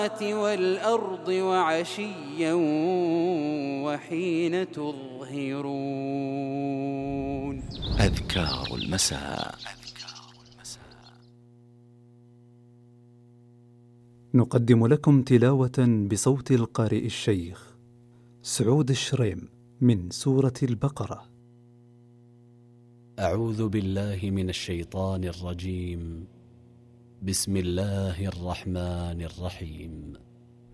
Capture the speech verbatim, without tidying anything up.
والأرض وعشيا وحين تظهرون. أذكار المساء. نقدم لكم تلاوة بصوت القارئ الشيخ سعود الشريم من سورة البقرة. أعوذ بالله من الشيطان الرجيم. بسم الله الرحمن الرحيم.